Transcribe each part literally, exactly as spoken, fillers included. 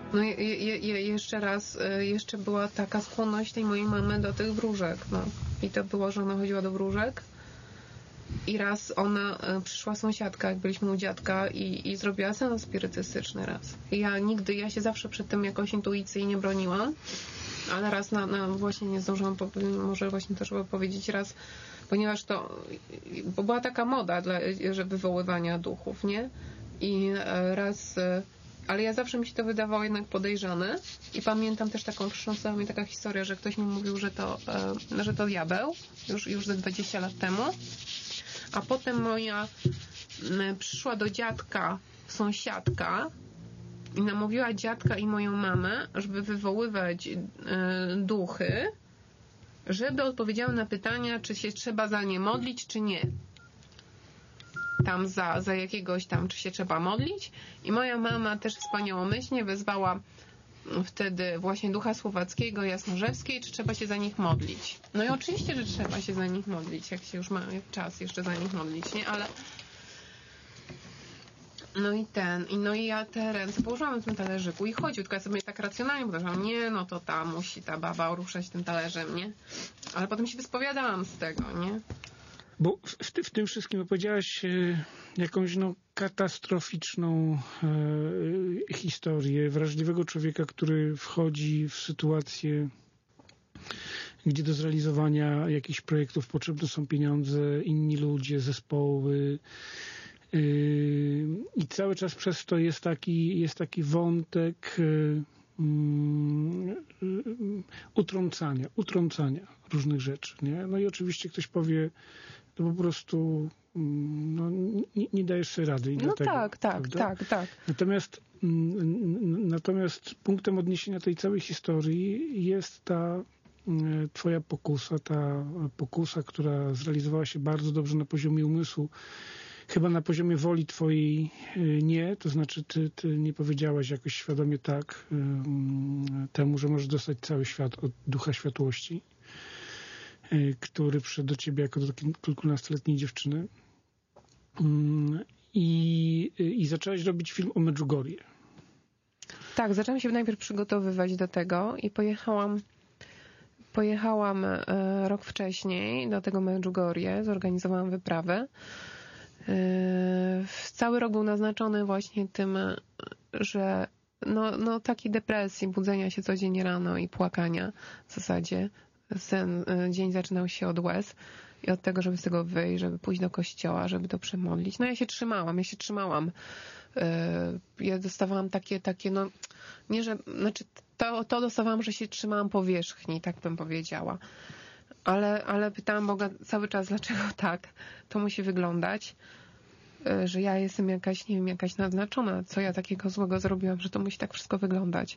No je, je, je, jeszcze raz, jeszcze była taka skłonność tej mojej mamy do tych wróżek, no. I to było, że ona chodziła do wróżek i raz ona, przyszła sąsiadka, jak byliśmy u dziadka i, i zrobiła seans spirytystyczny raz. I ja nigdy, ja się zawsze przed tym jakoś intuicyjnie broniłam, ale raz na, na właśnie nie zdążyłam, może właśnie to trzeba powiedzieć raz, ponieważ to, bo była taka moda, dla, że wywoływania duchów, nie? I raz, ale ja zawsze mi się to wydawało jednak podejrzane i pamiętam też taką, wstrząsnęła mnie taka historia, że ktoś mi mówił, że to, że to diabeł, już, już ze dwadzieścia lat temu, a potem moja przyszła do dziadka sąsiadka i namówiła dziadka i moją mamę, żeby wywoływać y, duchy, żeby odpowiedziały na pytania, czy się trzeba za nie modlić, czy nie. Tam za, za jakiegoś tam, czy się trzeba modlić. I moja mama też wspaniałomyślnie wezwała wtedy właśnie ducha słowackiego, jasnorzewskiej, czy trzeba się za nich modlić. No i oczywiście, że trzeba się za nich modlić, jak się już ma czas jeszcze za nich modlić, nie? Ale no i ten, i no i ja te ręce położyłam w tym talerzyku i chodził, tylko ja sobie tak racjonalnie podeszłam, nie, no to ta musi ta baba ruszać tym talerzem, nie? Ale potem się wyspowiadałam z tego, nie? Bo w, w tym wszystkim opowiedziałaś e, jakąś no, katastroficzną e, historię wrażliwego człowieka, który wchodzi w sytuację, gdzie do zrealizowania jakichś projektów potrzebne są pieniądze, inni ludzie, zespoły. I cały czas przez to jest taki, jest taki wątek um, utrącania, utrącania różnych rzeczy, nie? No i oczywiście ktoś powie, no po prostu no, nie, nie dajesz sobie rady. I no dlatego, tak, tak, prawda? tak, tak. Natomiast, natomiast punktem odniesienia tej całej historii jest ta twoja pokusa, ta pokusa, która zrealizowała się bardzo dobrze na poziomie umysłu. Chyba na poziomie woli twojej nie, to znaczy ty, ty nie powiedziałaś jakoś świadomie tak um, temu, że możesz dostać cały świat od ducha światłości, y, który przyszedł do ciebie jako do kilkunastoletniej dziewczyny um, i, i zaczęłaś robić film o Medjugorje. Tak, zaczęłam się najpierw przygotowywać do tego i pojechałam pojechałam e, rok wcześniej do tego Medjugorje, zorganizowałam wyprawę. Cały rok był naznaczony właśnie tym, że no, no takiej depresji, budzenia się codziennie rano i płakania w zasadzie. Ten dzień zaczynał się od łez i od tego, żeby z tego wyjść, żeby pójść do kościoła, żeby to przemodlić. No ja się trzymałam, ja się trzymałam. Ja dostawałam takie, takie no, nie że, znaczy to, to dostawałam, że się trzymałam powierzchni, tak bym powiedziała. Ale, ale pytałam Boga cały czas, dlaczego tak to musi wyglądać, że ja jestem jakaś, nie wiem, jakaś naznaczona, co ja takiego złego zrobiłam, że to musi tak wszystko wyglądać.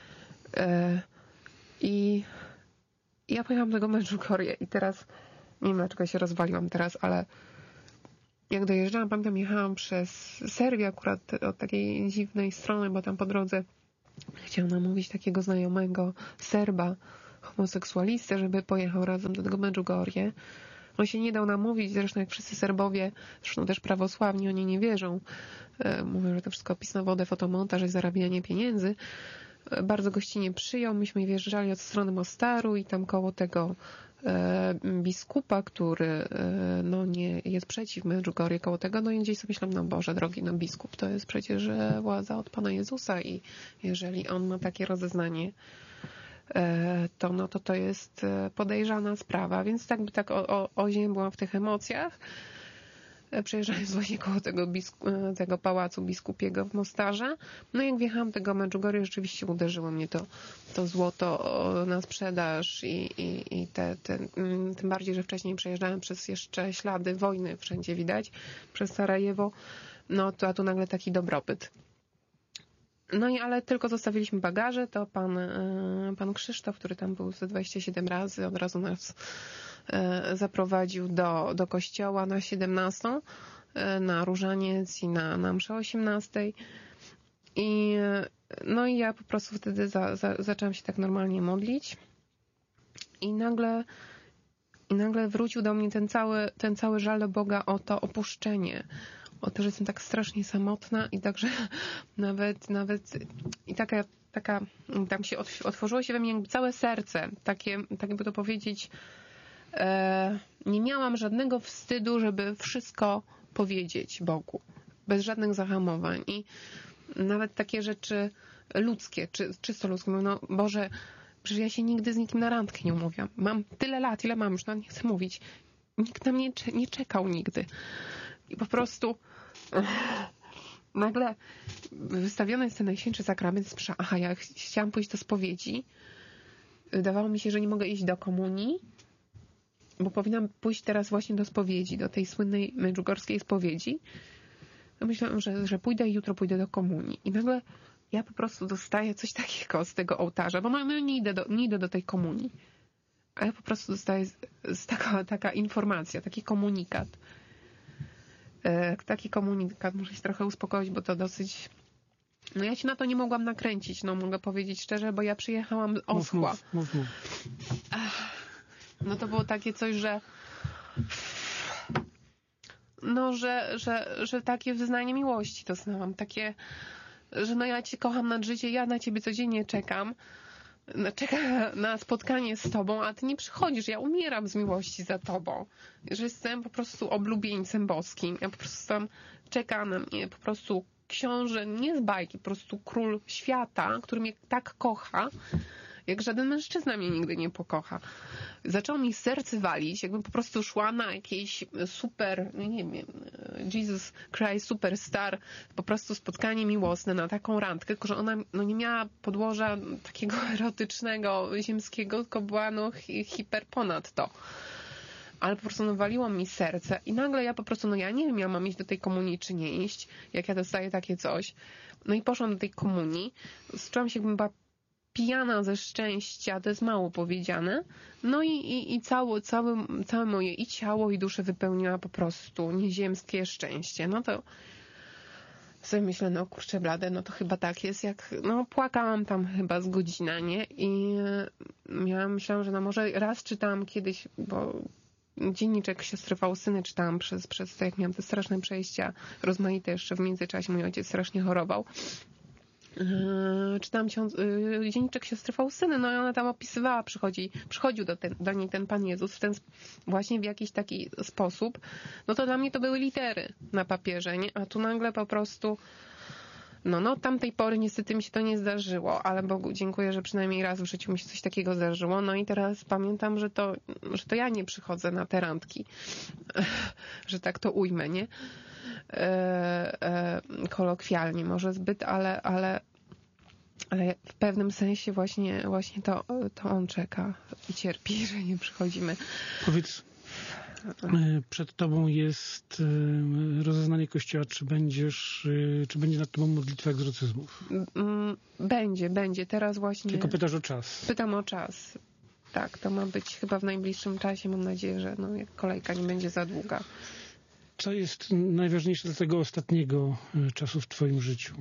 I ja pojechałam do tego Medjugorje i teraz, nie wiem dlaczego się rozwaliłam teraz, ale jak dojeżdżałam, pamiętam, jechałam przez Serbię akurat od takiej dziwnej strony, bo tam po drodze chciałam namówić takiego znajomego Serba, homoseksualistę, żeby pojechał razem do tego Medjugorje. On się nie dał namówić, zresztą jak wszyscy Serbowie, zresztą też prawosławni, oni nie wierzą. Mówią, że to wszystko pis na wodę, fotomontaż i zarabianie pieniędzy. Bardzo gościnnie przyjął. Myśmy wjeżdżali od strony Mostaru i tam koło tego e, biskupa, który e, no nie jest przeciw Medjugorje, koło tego, no i gdzieś sobie myślałam, no Boże drogi, no biskup to jest przecież władza od Pana Jezusa i jeżeli on ma takie rozeznanie, to no to to jest podejrzana sprawa, więc tak by tak o, o, o ziemi byłam w tych emocjach, przejeżdżając właśnie koło tego, bisku, tego pałacu biskupiego w Mostarze. No i jak wjechałam tego Medjugorje, rzeczywiście uderzyło mnie to, to złoto na sprzedaż i, i, i te, te, tym bardziej, że wcześniej przejeżdżałem przez jeszcze ślady wojny, wszędzie widać, przez Sarajewo, no to a tu nagle taki dobrobyt. No i ale tylko zostawiliśmy bagaże, to pan, pan Krzysztof, który tam był ze dwadzieścia siedem razy, od razu nas zaprowadził do, do kościoła na siedemnastą, na różaniec i na, na mszę osiemnastej. I no i ja po prostu wtedy za, za, zaczęłam się tak normalnie modlić i nagle i nagle wrócił do mnie ten cały, ten cały żal do Boga o to opuszczenie, o to, że jestem tak strasznie samotna i także nawet, nawet i taka taka, tam się otworzyło się we mnie jakby całe serce, takie, tak jakby to powiedzieć, e, nie miałam żadnego wstydu, żeby wszystko powiedzieć Bogu, bez żadnych zahamowań i nawet takie rzeczy ludzkie, czy, czysto ludzkie, no Boże, przecież ja się nigdy z nikim na randkę nie umówiłam, mam tyle lat, ile mam, już nawet nie chcę mówić, nikt na mnie nie czekał nigdy i po prostu nagle wystawiony jest ten Najświętszy Sakrament. Aha, ja ch- chciałam pójść do spowiedzi. Wydawało mi się, że nie mogę iść do komunii, bo powinnam pójść teraz właśnie do spowiedzi, do tej słynnej medjugorskiej spowiedzi. No myślałam, że, że pójdę i jutro pójdę do komunii. I nagle ja po prostu dostaję coś takiego z tego ołtarza, bo no, no nie, idę do, nie idę do tej komunii. A ja po prostu dostaję z, z taka, taka informacja, taki komunikat. Taki komunikat, muszę się trochę uspokoić, bo to dosyć... No ja się na to nie mogłam nakręcić, no mogę powiedzieć szczerze, bo ja przyjechałam oschła. Mów, mów, mów. No to było takie coś, że no, że, że, że takie wyznanie miłości doznałam, takie, że no ja cię kocham nad życie, ja na ciebie codziennie czekam, czekam na spotkanie z tobą, a ty nie przychodzisz, ja umieram z miłości za tobą, że jestem po prostu oblubieńcem boskim, ja po prostu tam czeka na mnie, po prostu książę, nie z bajki, po prostu król świata, który mnie tak kocha, jak żaden mężczyzna mnie nigdy nie pokocha. Zaczęło mi serce walić, jakbym po prostu szła na jakieś super, nie wiem, Jesus Christ Superstar, po prostu spotkanie miłosne na taką randkę, tylko że ona no, nie miała podłoża takiego erotycznego, ziemskiego, tylko była no, hiper ponad to. Ale po prostu no, waliło mi serce i nagle ja po prostu, no ja nie wiem, ja mam iść do tej komunii czy nie iść, jak ja dostaję takie coś. No i poszłam do tej komunii, czułam się, jakbym była pijana ze szczęścia, to jest mało powiedziane. No i, i, i całe, całe, całe moje i ciało, i duszę wypełniła po prostu nieziemskie szczęście. No to sobie myślę, no kurczę blade, no to chyba tak jest, jak, no płakałam tam chyba z godzina, nie? I miałam, myślałam, że no może raz czytałam kiedyś, bo dzienniczek siostry Faustyny czytałam przez, przez to, jak miałam te straszne przejścia rozmaite, jeszcze w międzyczasie mój ojciec strasznie chorował. Yy, czytałam ksiądz, yy, dzienniczek siostry Faustyny, no i ona tam opisywała, przychodzi, przychodził do, ten, do niej ten Pan Jezus w ten, właśnie w jakiś taki sposób, no to dla mnie to były litery na papierze, nie? A tu nagle po prostu no, no od tamtej pory niestety mi się to nie zdarzyło, ale Bogu dziękuję, że przynajmniej raz w życiu mi się coś takiego zdarzyło, no i teraz pamiętam, że to, że to ja nie przychodzę na te randki, że tak to ujmę, nie? E, e, kolokwialnie może zbyt, ale, ale, ale w pewnym sensie właśnie, właśnie to, to on czeka i cierpi, że nie przychodzimy. Powiedz, przed tobą jest rozeznanie Kościoła, czy będziesz, czy będzie nad tobą modlitwa egzorcyzmów? Będzie, będzie. Teraz właśnie... Tylko pytasz o czas. Pytam o czas. Tak, to ma być chyba w najbliższym czasie. Mam nadzieję, że no, jak kolejka nie będzie za długa. Co jest najważniejsze dla tego ostatniego czasu w twoim życiu?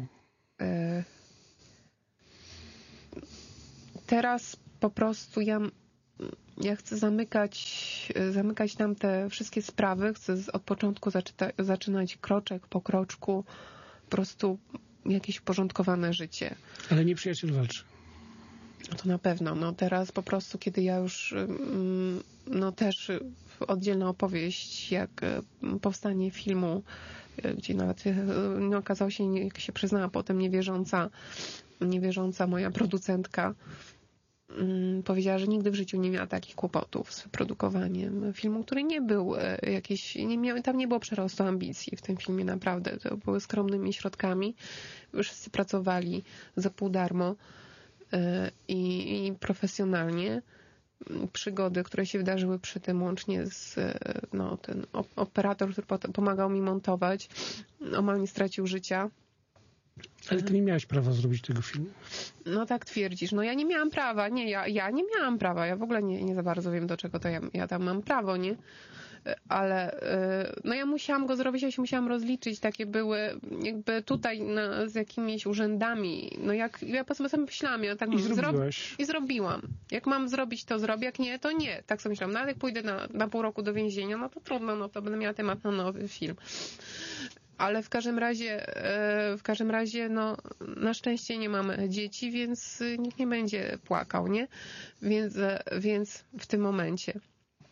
Teraz po prostu ja, ja chcę zamykać, zamykać tam te wszystkie sprawy. Chcę od początku zaczyta, zaczynać kroczek po kroczku. Po prostu jakieś uporządkowane życie. Ale nie przyjaciel walczy. To na pewno. No teraz po prostu, kiedy ja już no też oddzielna opowieść, jak powstanie filmu, gdzie nawet no, okazało się, jak się przyznała potem niewierząca, niewierząca moja producentka, powiedziała, że nigdy w życiu nie miała takich kłopotów z produkowaniem filmu, który nie był jakiś, nie miał, tam nie było przerostu ambicji w tym filmie, naprawdę. To były skromnymi środkami. Wszyscy pracowali za pół darmo i, i profesjonalnie. Przygody, które się wydarzyły przy tym, łącznie z no, ten operator, który pomagał mi montować, omal nie stracił życia. Ale ty nie miałaś prawa zrobić tego filmu. No tak twierdzisz. No ja nie miałam prawa. Nie, ja, ja nie miałam prawa. Ja w ogóle nie, nie za bardzo wiem, do czego to ja, ja tam mam prawo, nie? Ale no ja musiałam go zrobić, ja się musiałam rozliczyć. Takie były jakby tutaj na, z jakimiś urzędami. No jak ja po sobie myślałam, ja tak I zrobiłaś. Zro... I zrobiłam. Jak mam zrobić, to zrobię. Jak nie, to nie. Tak sobie myślałam. No ale jak pójdę na, na pół roku do więzienia, no to trudno, no to będę miała temat na nowy film. Ale w każdym razie, w każdym razie, no, na szczęście nie mamy dzieci, więc nikt nie będzie płakał, nie? Więc, więc w tym momencie.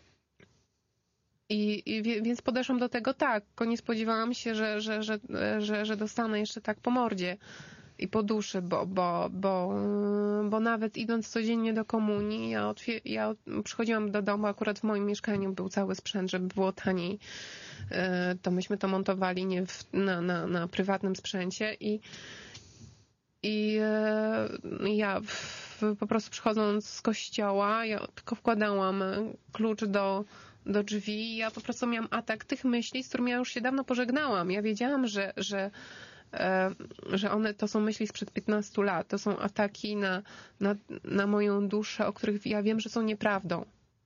I, i więc podeszłam do tego tak, tylko nie spodziewałam się, że, że, że, że, że dostanę jeszcze tak po mordzie i po duszy, bo, bo, bo, bo nawet idąc codziennie do komunii, ja, otwier- ja przychodziłam do domu, akurat w moim mieszkaniu był cały sprzęt, żeby było taniej, to myśmy to montowali nie w, na, na, na prywatnym sprzęcie i, i ja w, po prostu przychodząc z kościoła, ja tylko wkładałam klucz do do drzwi i ja po prostu miałam atak tych myśli, z którymi ja już się dawno pożegnałam. Ja wiedziałam, że, że, e, że one to są myśli sprzed piętnastu lat. To są ataki na, na, na moją duszę, o których ja wiem, że są nieprawdą.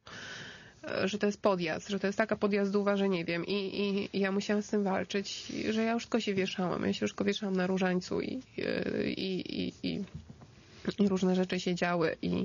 E, że to jest podjazd, że to jest taka podjazdowa, że nie wiem. I, i, i ja musiałam z tym walczyć, że ja już tylko się wieszałam. Ja się już tylko wieszałam na różańcu i, i, i, i, i różne rzeczy się działy i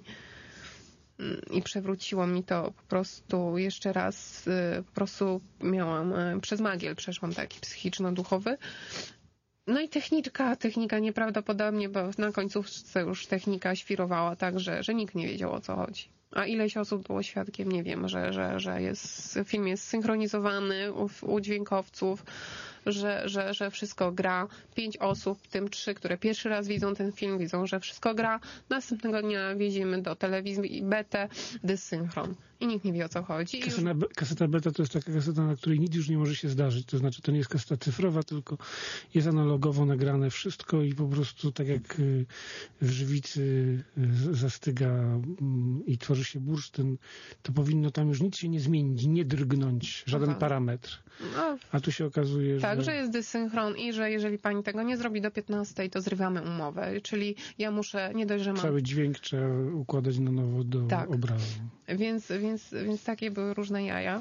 I przewróciło mi to po prostu jeszcze raz, po prostu miałam, przez magiel przeszłam taki psychiczno-duchowy. No i techniczka, technika nieprawdopodobnie, bo na końcówce już technika świrowała tak, że, że nikt nie wiedział, o co chodzi. A ileś osób było świadkiem, nie wiem, że, że, że jest, film jest synchronizowany u, u dźwiękowców, że, że, że wszystko gra. Pięć osób, w tym trzy, które pierwszy raz widzą ten film, widzą, że wszystko gra. Następnego dnia wieziemy do telewizji betę, dysynchron. I nikt nie wie, o co chodzi. Kaseta, już... kaseta beta to jest taka kaseta, na której nic już nie może się zdarzyć. To znaczy, to nie jest kaseta cyfrowa, tylko jest analogowo nagrane wszystko i po prostu tak jak w żywicy zastyga i tworzy się bursztyn, to powinno tam już nic się nie zmienić, nie drgnąć, żaden Aha. parametr. No, a tu się okazuje, tak, że... że jest dysynchron i że jeżeli pani tego nie zrobi do piętnastej, to zrywamy umowę. Czyli ja muszę, nie dość, że mam... Cały dźwięk trzeba układać na nowo do tak. obrazu. Więc, więc, więc takie były różne jaja.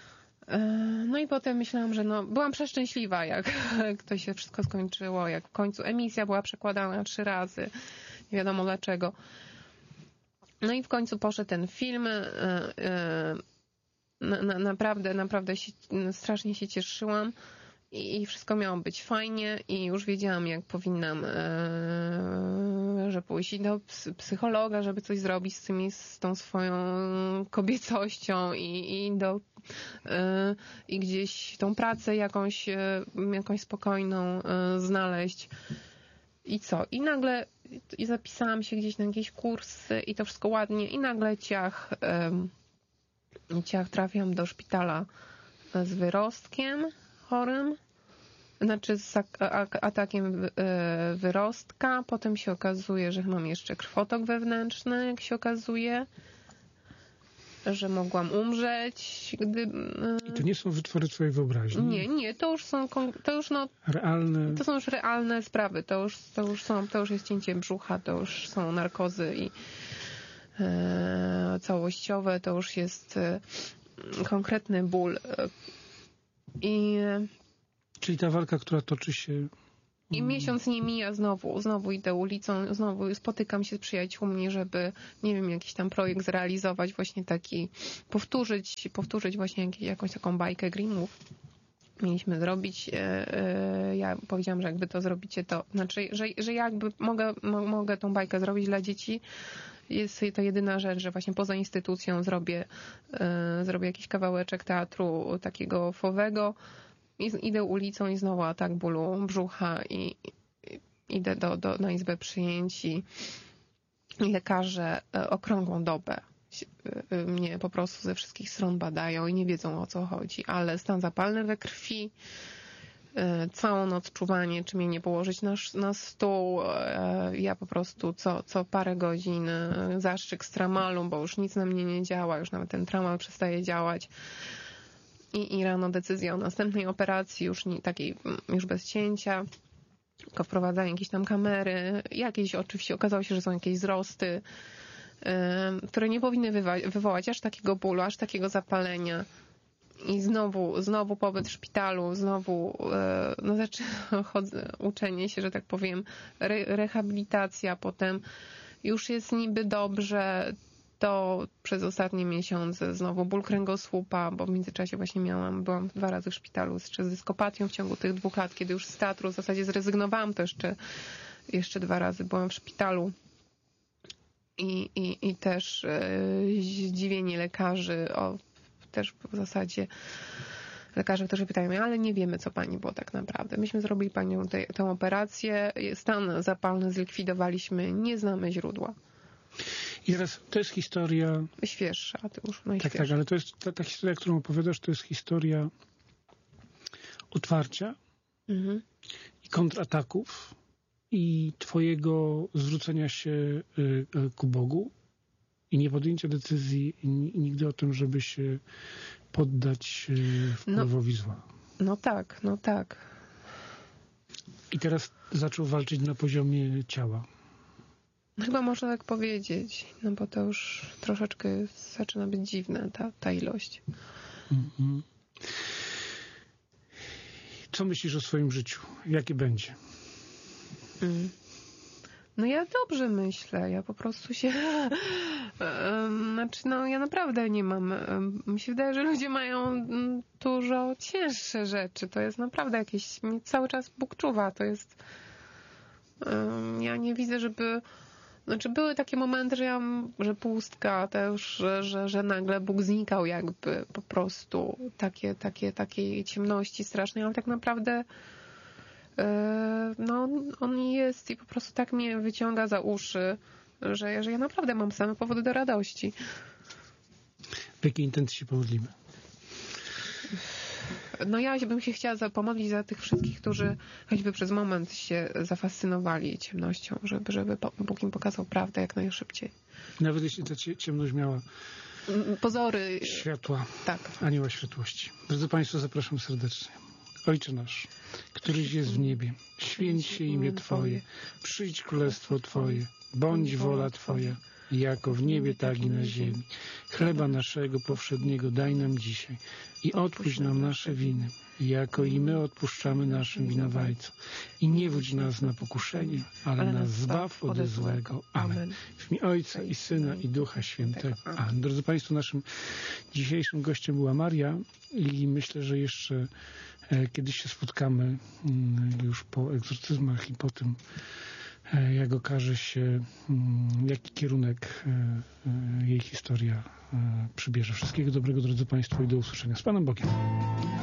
No i potem myślałam, że no, byłam przeszczęśliwa, jak to się wszystko skończyło, jak w końcu emisja była przekładana trzy razy. Nie wiadomo dlaczego. No i w końcu poszedł ten film. Na, na, naprawdę, naprawdę się, strasznie się cieszyłam i, i wszystko miało być fajnie i już wiedziałam, jak powinnam, e, że pójść do psychologa, żeby coś zrobić z tymi, z tą swoją kobiecością i, i do e, i gdzieś tą pracę jakąś, jakąś spokojną e, znaleźć. I co? I nagle i zapisałam się gdzieś na jakieś kursy i to wszystko ładnie i nagle ciach e, ciach trafiam do szpitala z wyrostkiem chorym, znaczy z atakiem wyrostka. Potem się okazuje, że mam jeszcze krwotok wewnętrzny, jak się okazuje, że mogłam umrzeć. Gdy... I to nie są wytwory twojej wyobraźni? Nie, nie, to już są to już no, realne... To są już realne sprawy, to już, to już są, to już jest cięcie brzucha, to już są narkozy i całościowe, to już jest konkretny ból. I, Czyli ta walka, która toczy się... I miesiąc nie mija, znowu, znowu idę ulicą, znowu spotykam się z przyjaciółmi, żeby, nie wiem, jakiś tam projekt zrealizować, właśnie taki, powtórzyć, powtórzyć właśnie jak, jakąś taką bajkę Grimmów. Mieliśmy zrobić, ja powiedziałam, że jakby to zrobicie, to znaczy, że, że jakby mogę, mogę tą bajkę zrobić dla dzieci. Jest to jedyna rzecz, że właśnie poza instytucją zrobię, zrobię jakiś kawałeczek teatru takiego fowego. I idę ulicą i znowu atak bólu brzucha i, i idę do, do, na izbę przyjęć i, i lekarze okrągłą dobę mnie po prostu ze wszystkich stron badają i nie wiedzą, o co chodzi, ale stan zapalny we krwi, całą noc czuwanie, czy mnie nie położyć na, na stół. Ja po prostu co, co parę godzin zastrzyk z tramalu, bo już nic na mnie nie działa, już nawet ten tramal przestaje działać. I, I rano decyzja o następnej operacji, już nie, takiej już bez cięcia, tylko wprowadzanie jakieś tam kamery. Jakieś oczywiście okazało się, że są jakieś wzrosty, yy, które nie powinny wywa- wywołać aż takiego bólu, aż takiego zapalenia. I znowu, znowu pobyt w szpitalu, znowu yy, no znaczy, chodzę, uczenie się, że tak powiem, re- rehabilitacja, potem już jest niby dobrze, to przez ostatnie miesiące znowu ból kręgosłupa, bo w międzyczasie właśnie miałam, byłam dwa razy w szpitalu z, z dyskopatią w ciągu tych dwóch lat, kiedy już z teatru w zasadzie zrezygnowałam, to jeszcze, jeszcze dwa razy byłam w szpitalu. I, i, i też yy, zdziwienie lekarzy, o, też w zasadzie lekarze, którzy pytają mnie, ale nie wiemy, co pani było tak naprawdę. Myśmy zrobili panią te, tę operację, stan zapalny zlikwidowaliśmy, nie znamy źródła. I teraz to jest historia... Świeższa, to już Tak, najświeższa. tak, ale to jest ta, ta historia, którą opowiadasz, to jest historia otwarcia Mhm. i kontrataków i twojego zwrócenia się y, y, ku Bogu i nie podjęcia decyzji i nigdy o tym, żeby się poddać y, wpływowi no, zła. No tak, no tak. I teraz zaczął walczyć na poziomie ciała. Chyba można tak powiedzieć, no bo to już troszeczkę zaczyna być dziwne, ta, ta ilość. Mm-hmm. Co myślisz o swoim życiu? Jakie będzie? Mm. No ja dobrze myślę, ja po prostu się... Znaczy, no ja naprawdę nie mam... Mi się wydaje, że ludzie mają dużo cięższe rzeczy. To jest naprawdę jakieś... Mnie cały czas Bóg czuwa. To jest... Ja nie widzę, żeby... Znaczy były takie momenty, że ja, że pustka też, że, że, że nagle Bóg znikał jakby po prostu. Takie, takie, takiej ciemności strasznej, ale tak naprawdę no on jest i po prostu tak mnie wyciąga za uszy, że, że ja naprawdę mam same powody do radości. W jakiej intencji się pomodlimy? No ja bym się chciała pomodlić za tych wszystkich, którzy choćby przez moment się zafascynowali ciemnością, żeby, żeby Bóg im pokazał prawdę jak najszybciej. Nawet jeśli ta ciemność miała pozory światła, tak. Anioła światłości. Drodzy Państwo, zapraszam serdecznie. Ojcze nasz, któryś jest w niebie, święć się imię Twoje, przyjdź królestwo Twoje, bądź wola Twoja, jako w niebie, tak i na ziemi. Chleba naszego powszedniego daj nam dzisiaj i odpuść nam nasze winy, jako i my odpuszczamy naszym winowajcom. I nie wódź nas na pokuszenie, ale nas zbaw ode złego. Amen. W imię Ojca i Syna i Ducha Świętego. Amen. Drodzy Państwo, naszym dzisiejszym gościem była Maria i myślę, że jeszcze kiedyś się spotkamy już po egzorcyzmach i po tym, jak okaże się, jaki kierunek jej historia przybierze. Wszystkiego dobrego, drodzy Państwo, i do usłyszenia. Z Panem Bogiem.